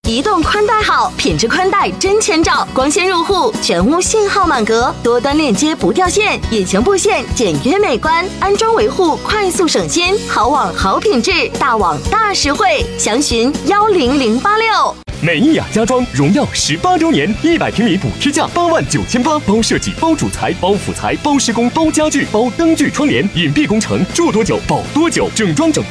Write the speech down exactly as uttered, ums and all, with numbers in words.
移动宽带好，品质宽带真千兆，光纤入户，全屋信号满格，多端链接不掉线，隐形布线简约美观，安装维护快速省心，好网好品质，大网大实惠，详询幺零零八六。 美意雅家装荣耀十八周年，一百平米补贴价八万九千八，包设计、包主材、包辅材、包施工、包家具、包灯具、窗帘，隐蔽工程，住多久保多久，整装整